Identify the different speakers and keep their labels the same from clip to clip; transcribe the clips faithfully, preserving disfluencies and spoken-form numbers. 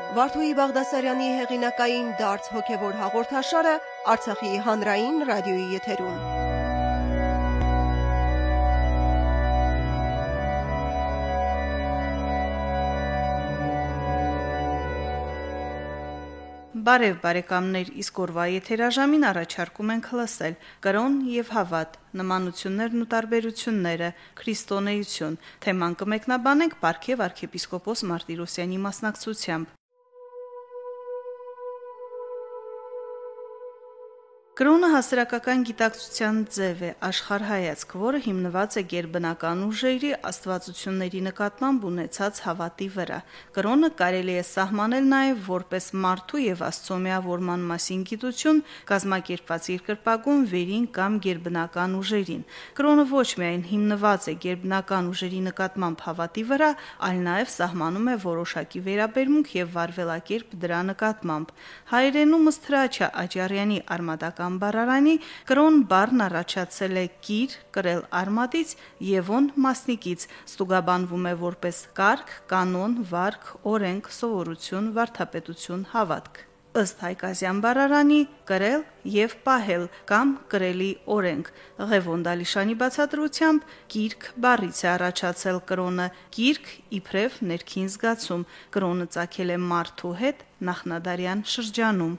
Speaker 1: Վարդուհի Բաղդասարյանի հեղինակային դարձ հոգևոր հաղորդաշարը Արցախի հանրային ռադիոյի եթերում։
Speaker 2: Բարև բարեկամներ, իսկ օրվա եթերաժամին առաջարկում ենք լսել կրոն եւ հավատ, նմանություններն ու տարբերությունները, քրիստոնեություն։ Թեման կմեկնաբանենք Պարքև arczepiskopos Martirosyan-ի մասնակցությամբ։ Կրոնը հասարակական գիտակցության ձև է, աշխարհայացք, որը հիմնված է գերբնական ուժերի, աստվածությունների նկատմամբ ունեցած հավատի վրա։ Կրոնը կարելի է սահմանել նաև որպես մարդու եւ Աստծո միավորման մասին գիտություն, կազմակերպված երկրպագուն վերին կամ գերբնական ուժերին։ Կրոնը ոչ միայն հիմնված է գերբնական ուժերի նկատմամբ հավատի վրա, այլ նաև սահմանում է որոշակի վերաբերմունք եւ վարվելակերպ դրա նկատմամբ։ Հայերենում ըստ Հրաչյա Աճարյանի արմատական բառարանի կրոն բառն առաջացել է կիր, կրել արմատից եւ on մասնիկից, ստուգաբանվում է որպես կարգ, կանոն, վարք, օրենք, սովորություն, վարդապետություն, հավատք։ Ըստ Հայկազյան բառարանի կրել եւ պահել կամ կրելի օրենք։ Ղևոն Դալիշանի բացատրությամբ կիրք բառից է առաջացել կրոնը, կիրք իբրև ներքին զգացում։ Կրոնը ծագել է մարդու հետ նախնադարյան շրջանում։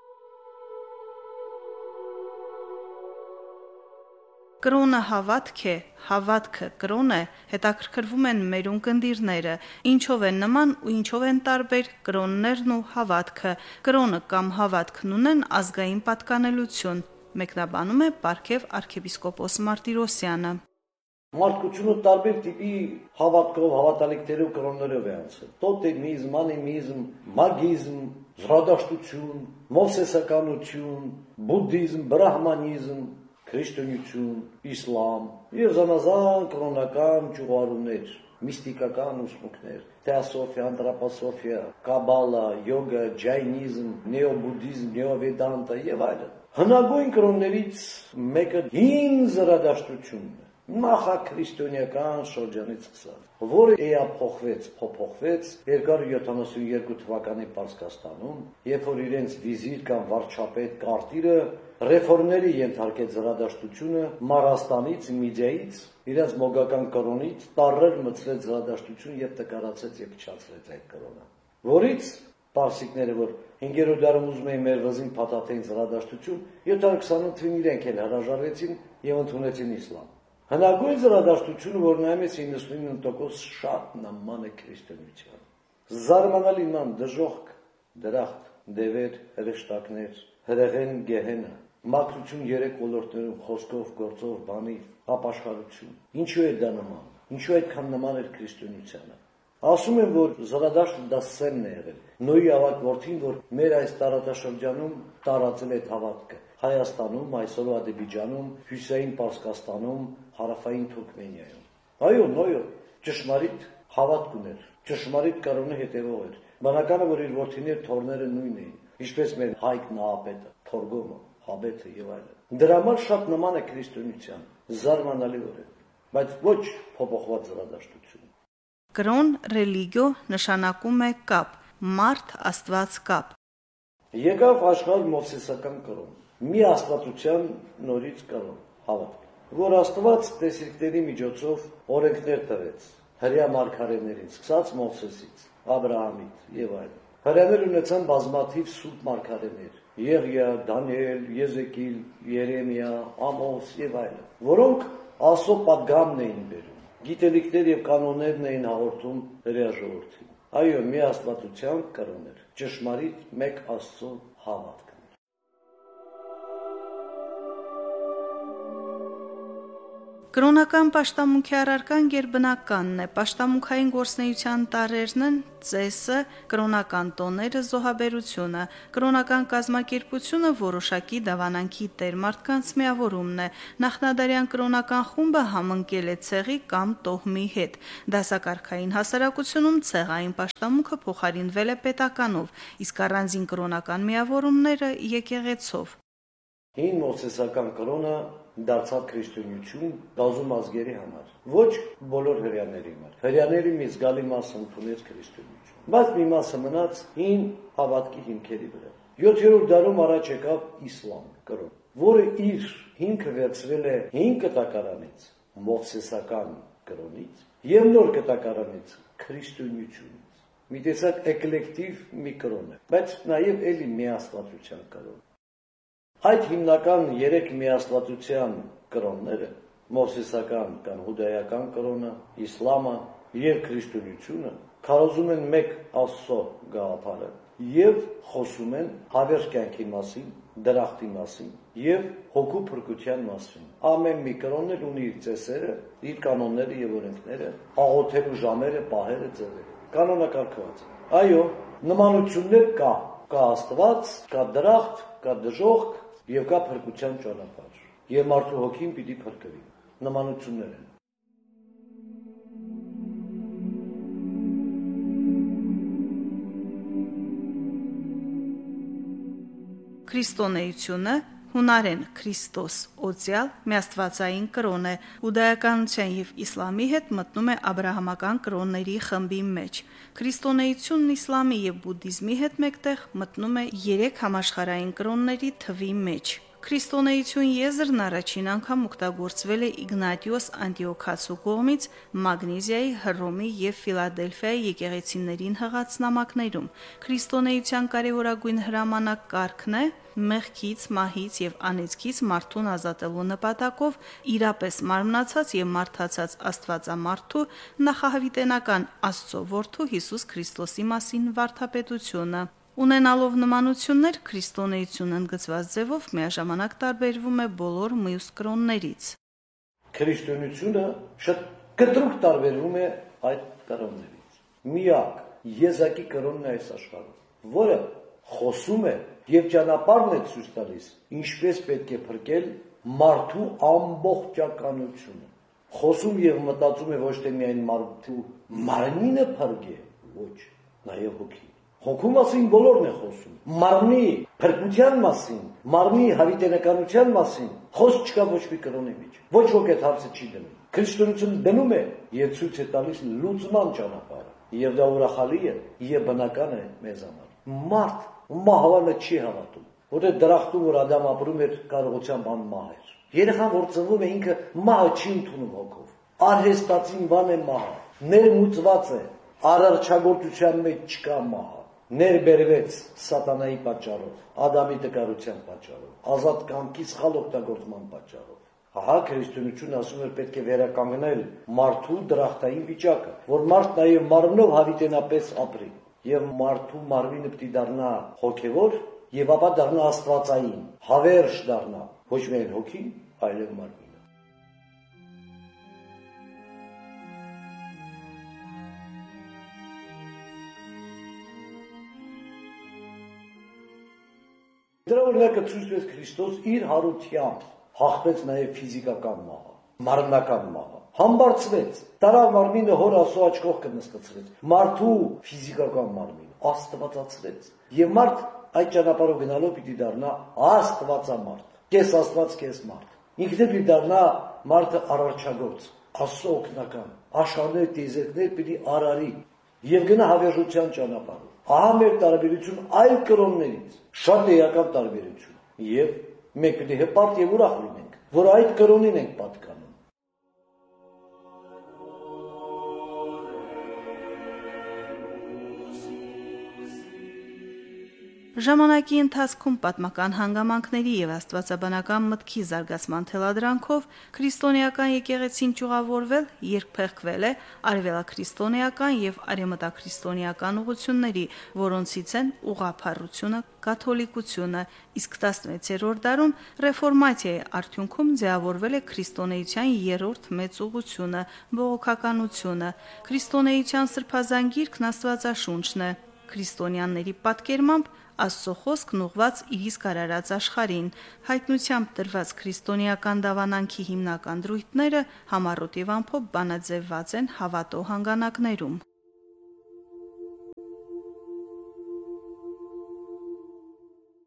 Speaker 2: Կրոնը հավատք է, հավատքը կրոն է, հետաքրքրվում են մեր ունկնդիրները, ինչով են նման ու ինչով են տարբեր կրոններն ու հավատքը։ Կրոնը կամ հավատքն ունեն ազգային պատկանելություն, մեկնաբանում է Պարքև arczepiskopos Martirosyan-ը։
Speaker 3: Մարդկությունը տարբեր տիպի հավատքով, հավատալիքներով, կրոններով է անցել։ Տոտեմիզմ, անիմիզմ, մագիզմ, զրադաշտություն, մովսեսականություն, բուդդիզմ, բրահմանիզմ, քրիստոնեություն, իսլամ եւ զանազան կրոնական ճյուղարումներ, միստիկական ուսմունքներ, թեոսոֆիա, անտրոպոսոֆիա, կաբալա, յոգա, ջայնիզմ, նեոբուդդիզմ, նեովեդանտա եւ այլն։ Հնագույն կրոններից մեկը հին զրադաշտությունն է, նախաքրիստոնեական շրջանից սկսած, որը էափոխվեց, փոփոխվեց երկար յոթանասունյոթ թվականի Պարսկաստանում, երբ որ իրենց վիզիր կամ վարչապետ Կարտիրը ռեֆորմների ենթարկեց զրադաշտությունը Մարաստանից, Միդիայից, իրենց մոգական կրոնից տարրեր մտցրեց զրադաշտություն եւ տկարացեց եւ փչացրեց այդ կրոնը, որից պարսիկները, որ հինգերորդ դարում ուզում էին մեր վզին փաթաթեին զրադաշտություն, յոթ հարյուր քսանութ թվականին իրենք էլ հրաժարվեցին եւ ընդունեցին իսլամ։ Հնագույն զրադաշտությունը, որ նայումից իննսունինը տոկոս շատ նման է քրիստոնեության։ Զարմանալի նման դժոխք, դրախտ, դևեր, հրեշտակներ, հրեղեն, գեհենը, մաքրություն երեք ոլորտներում, խոսքով, գործով, բանիվ, ապաշխարություն։ Ինչու է դա նման։ Ինչու այդքան նման էր քրիստոնեությանը։ Ասում են, որ զրադաշտը դա սերն է եղել։ Նոյի ավակ որդին, որ մեր այս տարածաշրջանում տարածել է հավատքը։ Հայաստանում, այսօր Ադրբեջանում, Հյուսիսային Պարսկաստանում, Հարավային Թուրքմենիայում։ Այո, նոյը ճշմարիտ հավատք ուներ, ճշմարիտ կրոնի հետևող էր։ Բանականը, որ իր որդիներ թորները նույնն էին, ինչպես մեր Հայկ Նահապետը, Թորգոմը, Հաբեթը եւ այլն։ Դրա համար շատ նման է քրիստոնեության, զարմանալիորեն, բայց ոչ փոփոխված զրադաշտություն։
Speaker 2: Կրոն ռելիգիո նշանակում է կապ, մարդ աստված կապ։
Speaker 3: Եկավ աշխարհ մովսեսական կրոն, մի աստվածության նորից կրոն, հավատք, որ Աստված տեսիլքների միջոցով օրենքներ տվեց հրեա մարգարեներին, սկսած Մովսեսից, Աբրահամից եւ այլն։ Հրեաներ ունեցան բազմաթիվ սուրբ մարգարեներ՝ Եղիա, Դանիել, Եզեկիել, Երեմիա, Ամոս եւ այլն, որոնք Աստծո պատգամն էին բերում, գիտելիքներ եւ կանոններն էին հաղորդում հրեա ժողովրդին։ Այո, մի աստվածության կրոն էր, ճշմարիտ մեկ Աստծո հավատք։
Speaker 2: Կրոնական պաշտամունքի առարկան գերբնականն է, պաշտամունքային գործնեության տարրերն են ծեսը, կրոնական տոները, զոհաբերությունը, կրոնական կազմակերպությունը որոշակի դավանանքի տեր մարդկանց միավորումն է, նախնադարյան կրոնական խումբը համընկել է ցեղի կամ տոհմի հետ, դասակարգային հասարակությունում ցեղային պաշտամունքը փոխարինվել է պետականով, իսկ առանձին կրոնական միավորումները եկեղեցով։
Speaker 3: Հին մովսեսական կրոնը դարձավ քրիստոնեություն բազում ազգերի համար, ոչ բոլոր հրեաների համար։ Հրեաների մի զգալի մասը ընդունեց քրիստոնեություն։ բայց մի մասը մնաց հին հավատքի հիմքերի վրա։ յոթերորդ դարում առաջ եկավ իսլամ կրոն, որը իր հիմքը վերցրել է հին կտակարանից, մովսեսական կրոնից եւ նոր կտակարանից, քրիստոնեությունից։ Մի տեսակ էկլեկտիվ մի կրոն է, բայց նաեւ էլի միաստվածության կրոն։ Այդ հիմնական երեք միաստվածության կրոնները, մովսեսական կամ հուդայական կրոնը, իսլամը եւ քրիստոնեությունը, քարոզում են մեկ Աստծո գաղափարը եւ խոսում են հավերժ կյանքի մասին, դրախտի մասին եւ հոգու փրկության մասին։ Ամեն մի կրոն էլ ունի իր ծեսերը, իր կանոնները եւ օրենքները, աղոթելու ժամերը, պահերը, ձևերը։ Կանոնակարգված։ Այո, նմանություններ կա, կա Աստված, կա դրախտ, կա դժոխք եւ կա փրկության ճանապարհ։ Եվ մարդու հոգին պիտի փրկվի։ Նմանություններ են։
Speaker 2: Քրիստոնեությունը հունարեն Քրիստոս օծյալ միաստվածային կրոն է, հուդայականության եւ իսլամի հետ մտնում է աբրահամական կրոնների խմբի մեջ։ Քրիստոնեությունն իսլամի եւ բուդդիզմի հետ մեկտեղ մտնում է երեք համաշխարհային կրոնների թվի մեջ։ Քրիստոնեություն եզրն առաջին անգամ օգտագործվել է Իգնատիոս Անտիոքացու կողմից Մագնեզիայի, Հռոմի եւ Ֆիլադելֆիայի եկեղեցիներին հղած նամակներում։ Քրիստոնեության կարևորագույն հրամանակ կարգն է մեղքից, մահից եւ անեծքից մարդուն ազատելու նպատակով իրապես մարմնացած եւ մարդացած Աստվածամարդու նախահավիտենական Աստծո որդու Հիսուս Քրիստոսի մասին վարդապետությունը։ Ունենալով նմանություններ, քրիստոնեությունը ընդգծված ձևով միաժամանակ տարբերվում է բոլոր մյուս կրոններից։
Speaker 3: Քրիստոնեությունը շատ կտրուկ տարբերվում է այդ կրոններից։ Միակ եզակի կրոնն է այս աշխարհում, որը խոսում է եւ ճանապարհն է ցույց տալիս, ինչպես պետք է փրկել մարդու ամբողջականությունը։ Խոսում եւ մտածում է ոչ թե միայն մարդու մարմինը փրկե, ոչ, նաեւ հոգին։ Հոգու մասին բոլորն է խոսում։ Մարմնի փրկության մասին, մարմնի հավիտենականության մասին խոսք չկա ոչ մի կրոնի մեջ։ Ոչ ոք այդ հարցը չի դնում։ Քրիստոնեությունը դնում է եւ ցույց է տալիս լուծման ճանապարհը։ Եվ դա ուրախալի է եւ բնական է մեզ համար։ Մարդ մահվանը չի հավատում, որտեղ դրախտում որ Ադամ ապրում էր կարողությամբ անմահ էր։ Երեխան որ ծնվում է ինքը մահը չի ընդունում հոգով։ Արհեստացին բան է մահը, ներմուծված է, արարչագործության մեջ չկա մահը։ Ներբերվեց սատանայի պատճառով, Ադամի տկարության պատճառով, ազատ կամքի սխալ օգտագործման պատճառով։ Ահա քրիստոնեությունը ասում է պետք է վերականգնել մարդու դրախտային վիճակը, որ մարդ նաև մարմնով հավիտենապես ապրի, եւ մարդու մարմինը պիտի դառնա հոգևոր, եւ ապա դառնա աստվածային, հավերժ դառնա, ոչ միայն հոգին, այլև մարմինը։ Դրա օրինակը ցույց տվեց Քրիստոս իր հարությամբ հաղթեց նաև ֆիզիկական մահը, մարմնական մահը, համբարձվեց, տարավ մարմինը հոր Աստծո աջ կողքը նստեցրեց, մարդու ֆիզիկական մարմինը աստվածացրեց, եւ մարդ այդ ճանապարհով գնալով պիտի դառնա աստվածամարդ, կես աստված, կես մարդ։ Ինքն էլ պիտի դառնա մարդը արարչագործ, Աստծո օգնական, աշխարհների տիեզերքներ պիտի արարի եւ գնա հավերժության ճանապարհով։ Ահա մեր տարբերություն այլ կրոններից, շատ էական տարբերություն, եւ մենք պիտի հպարտ եւ ուրախ լինենք, որ այդ կրոնին ենք պատկանում։
Speaker 2: Ժամանակի ընթացքում պատմական հանգամանքների եւ աստվածաբանական մտքի զարգացման թելադրանքով քրիստոնեական եկեղեցին ճյուղավորվել, երկփեղկվել է արևելաքրիստոնեական եւ արևմտաքրիստոնեական ուղղությունների, որոնցից են ուղղափառությունը, կաթոլիկությունը, իսկ տասնվեցերորդ դարում ռեֆորմացիայի արդյունքում ձևավորվել է քրիստոնեության երրորդ մեծ ուղղությունը՝ բողոքականությունը։ Քրիստոնեության սրբազան գիրքն Աստվածաշունչն է։ Քրիստոնյաների պատկերմամբ Աստծո խոսքն ուղված իր իսկ արարած աշխարհին, հայտնությամբ տրված քրիստոնեական դավանանքի հիմնական դրույթները համառոտ եւ ամփոփ բանաձևված են հավատո հանգանակներում։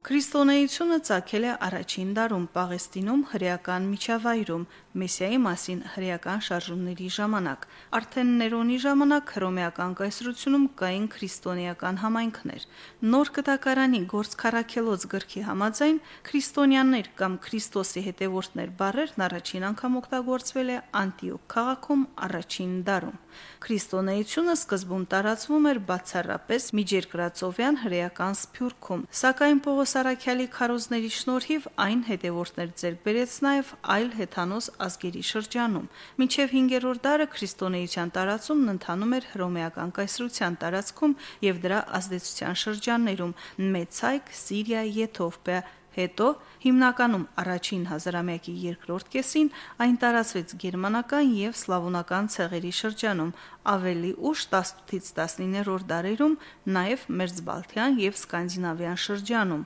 Speaker 2: Քրիստոնեությունը ծագել է առաջին դարում Պաղեստինում հրեական միջավայրում, Մեսիայի մասին հրեական շարժումների ժամանակ։ Արդեն Ներոնի ժամանակ հռոմեական կայսրությունում կային քրիստոնեական համայնքներ։ Նոր Կտակարանի Գործ Քառաքելոց գրքի համաձայն քրիստոնյաներ կամ Քրիստոսի հետևորդներ բառերն առաջին անգամ օգտագործվել է Անտիոք քաղաքում առաջին դարում։ Քրիստոնեությունը սկզբում տարածվում էր բացառապես միջերկրածովյան հրեական Սփյուռքում, սակայն Պողոս Արաքյալի քարոզների շնորհիվ այն հետևորդներ ձեռք բերեց նաև այլ հեթանոս ազգերի շրջանում։ Մինչև հինգերորդ դարը քրիստոնեության տարածումն ընթանում էր հռոմեական կայսրության տարածքում եւ դրա ազդեցության շրջաններում՝ Մեծայք, Սիրիա, Եթովպիա, հետո հիմնականում առաջին հազարամյակի երկրորդ կեսին այն տարածվեց գերմանական եւ սլավոնական ցեղերի շրջանում, ավելի ուշ տասնութից տասնիններորդ դարերում նաեւ Մերձբալթյան եւ Սկանդինավյան շրջանում։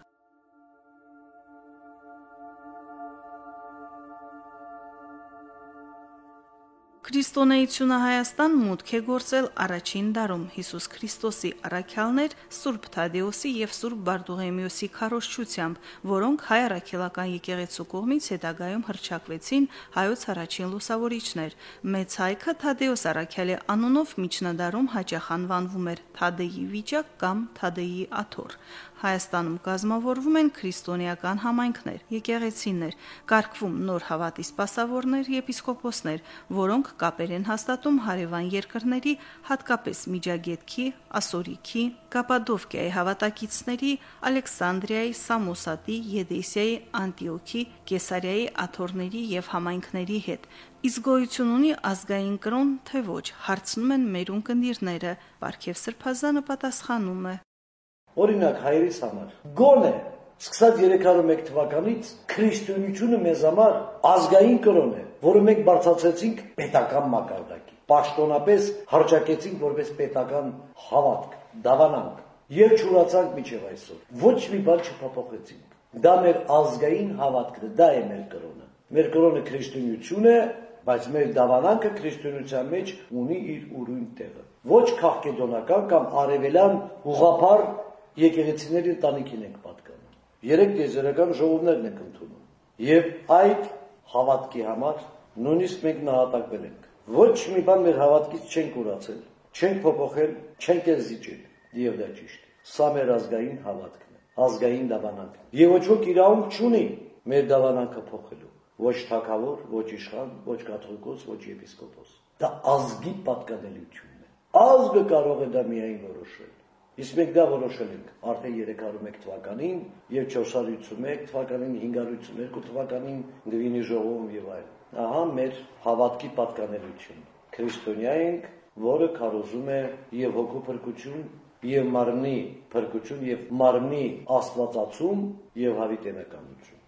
Speaker 2: Քրիստոնեությունը Հայաստան մուտք է գործել առաջին դարում Հիսուս Քրիստոսի առաքյալներ Սուրբ Թադեոսի եւ Սուրբ Բարդուղեմիոսի քարոզչությամբ, որոնք հայ առաքելական եկեղեցու կողմից հետագայում հռչակվեցին հայոց առաջին լուսավորիչներ։ Մեծ հայքը Թադեոս առաքյալի անունով միջնադարում հաճախ անվանվում էր Թադեի վիճակ կամ Թադեի աթոռ։ Հայաստանում կազմավորվում են քրիստոնեական համայնքներ, եկեղեցիներ, կարգվում նոր հավատի սպասավորներ, եպիսկոպոսներ, որոնք կապեր են հաստատում հարևան երկրների, հատկապես Միջագետքի, Ասորիքի, Կապադովկիայի հավատակիցների, Ալեքսանդրիայի, Սամոսատի, Եդեսիայի, Անտիոքի, Կեսարիայի աթոռների եւ համայնքների հետ։ Իսկ գոյություն ունի ազգային կրոն, թե ոչ, հարցնում են մեր ունկնդիրները։ Պարքև Սրբազանը պատասխանում է.
Speaker 3: Օրինակ հայերիս համար գոնե սկսած երեք հարյուր մեկ թվականից քրիստոնեությունը մեզ համար ազգային կրոն է, որը մենք բարձրացրեցինք պետական մակարդակի, պաշտոնապես հռչակեցինք որպես պետական հավատք, դավանանք եւ չուրացանք մինչեւ այսօր։ Ոչ մի բան չփոփոխեցինք։ Դա մեր ազգային հավատքն է, դա է մեր կրոնը։ Մեր կրոնը քրիստոնեություն է, բայց մեր դավանանքը քրիստոնեության մեջ ունի իր ուրույն տեղը։ Ոչ քաղաքեդոնական կամ արևելյան ուղղափառ եկեղեցիների ընտանիքին ենք պատկանում։ Երեք տիեզերական ժողովներն ենք ընդունում։ Եվ այդ հավատքի համար նույնիսկ մենք նահատակվել ենք։ Ոչ մի բան մեր հավատքից չենք ուրացել, չենք փոփոխել, չենք զիջել։ Եվ դա ճիշտ է։ Սա մեր ազգային հավատքն է, ազգային դավանանքն է։ Եվ ոչ ոք իրավունք չունի մեր դավանանքը փոխելու։ Ոչ թագավոր, ոչ իշխան, ոչ կաթողիկոս, ոչ եպիսկոպոս։ Դա ազգի պատկանելիությունն է։ Ազգը կարող է դա միայն որոշել։ Իսկ մենք դա որոշել ենք արդեն երեք հարյուր մեկ թվականին եւ չորս հարյուր ութսունմեկ թվականին, հինգ հարյուր ութսուներկու թվականին Գվինի ժողովում եւ այլն։ Ահա մեր հավատքի պատկանելությունը։ Քրիստոնյա ենք, որը քարոզում է եւ հոգու փրկություն, եւ մարմնի փրկություն, եւ մարմնի աստվածացում եւ հավիտենականություն։